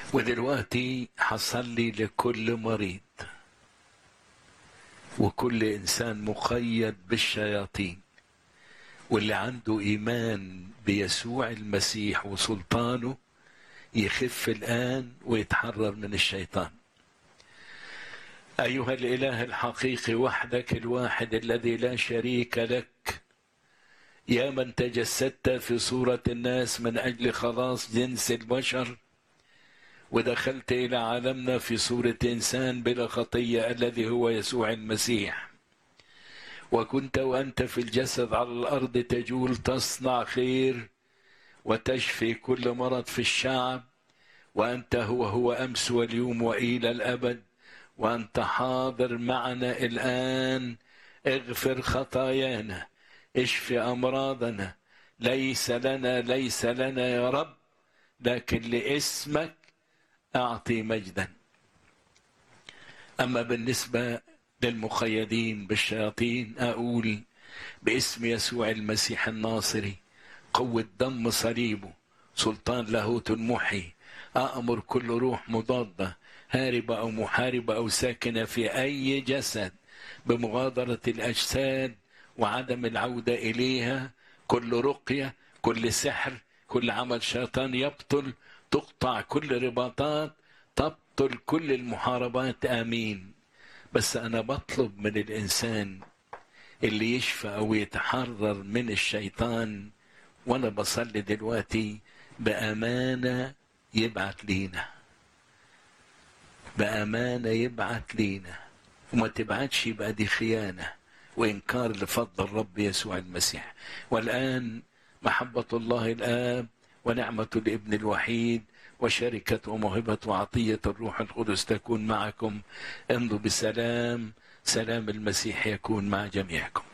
ودلوقتي حصلي لكل مريض وكل إنسان مقيد بالشياطين، واللي عنده إيمان بيسوع المسيح وسلطانه يخف الآن ويتحرر من الشيطان. أيها الإله الحقيقي وحدك الواحد الذي لا شريك لك، يا من تجسدت في صورة الناس من أجل خلاص جنس البشر، ودخلت إلى عالمنا في صورة إنسان بلا خطية الذي هو يسوع المسيح، وكنت وأنت في الجسد على الأرض تجول تصنع خير وتشفي كل مرض في الشعب، وأنت هو أمس واليوم وإلى الأبد، وأنت حاضر معنا الآن. اغفر خطايانا، اشفي أمراضنا، ليس لنا يا رب، لكن لاسمك أعطي مجدا. أما بالنسبة للمقيدين بالشياطين أقول باسم يسوع المسيح الناصري، قوة دم صليبه، سلطان لاهوت المحي، أأمر كل روح مضادة هاربة أو محاربة أو ساكنة في أي جسد بمغادرة الأجساد وعدم العودة إليها، كل رقية، كل سحر، كل عمل شيطان يبطل، تقطع كل رباطات، تبطل كل المحاربات. آمين. بس أنا بطلب من الإنسان اللي يشفى أو يتحرر من الشيطان وأنا بصلي دلوقتي بأمانة يبعت لينا، بأمانة يبعت لينا، وما تبعتش يبقى دي خيانة وإنكار لفضل الرب يسوع المسيح. والآن محبة الله الآب ونعمة الابن الوحيد وشركة وموهبة وعطية الروح القدس تكون معكم. امضوا بسلام، سلام المسيح يكون مع جميعكم.